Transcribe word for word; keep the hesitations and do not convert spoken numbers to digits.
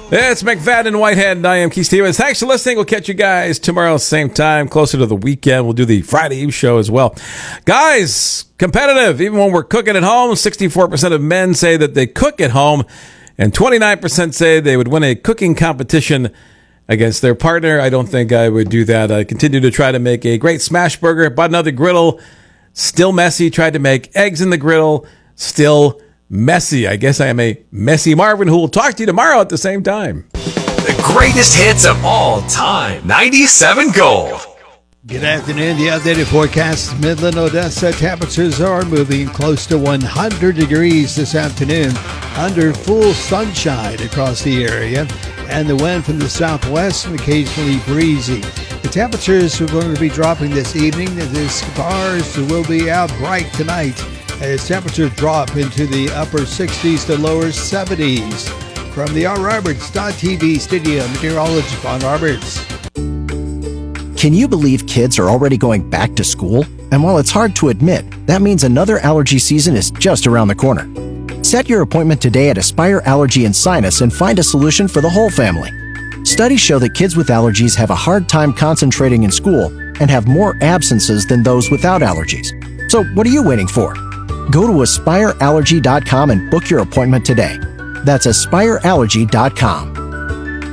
It's McFadden and Whitehead, and I am Keith Stevens. Thanks for listening. We'll catch you guys tomorrow, same time, closer to the weekend. We'll do the Friday Eve show as well. Guys, competitive, even when we're cooking at home. sixty-four percent of men say that they cook at home, and twenty-nine percent say they would win a cooking competition against their partner. I don't think I would do that. I continue to try to make a great smash burger, bought another griddle, still messy. Tried to make eggs in the griddle, still messy. I guess I am a messy Marvin who will talk to you tomorrow at the same time. The greatest hits of all time. ninety-seven Gold. Good afternoon. The updated forecast, Midland, Odessa. Temperatures are moving close to one hundred degrees this afternoon under full sunshine across the area, and the wind from the southwest and occasionally breezy. The temperatures are going to be dropping this evening. The stars will be out bright tonight as temperatures drop into the upper sixties to lower seventies. From the R. Roberts T V studio, meteorologist Von Roberts. Can you believe kids are already going back to school? And while it's hard to admit, that means another allergy season is just around the corner. Set your appointment today at Aspire Allergy and Sinus and find a solution for the whole family. Studies show that kids with allergies have a hard time concentrating in school and have more absences than those without allergies. So what are you waiting for? Go to aspire allergy dot com and book your appointment today. That's aspire allergy dot com.